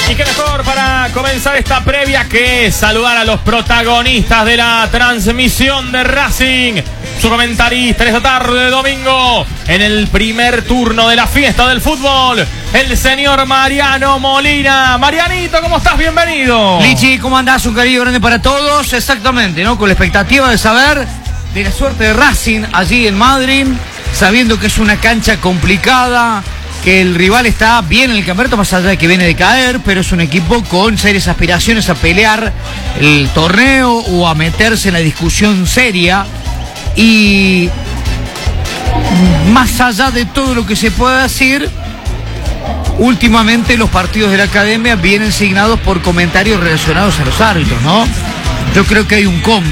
Y qué mejor para comenzar esta previa que saludar a los protagonistas de la transmisión de Racing. Su comentarista en esta tarde de domingo, en el primer turno de la fiesta del fútbol, el señor Mariano Molina. Marianito, ¿cómo estás? Bienvenido. Lichi, ¿cómo andás? Un cariño grande para todos. Exactamente, ¿no? Con la expectativa de saber de la suerte de Racing allí en Madrid, sabiendo que es una cancha complicada, que el rival está bien en el campeonato, más allá de que viene de caer, pero es un equipo con serias aspiraciones a pelear el torneo o a meterse en la discusión seria. Y más allá de todo lo que se pueda decir, últimamente los partidos de la academia vienen signados por comentarios relacionados a los árbitros, ¿no? Yo creo que hay un combo.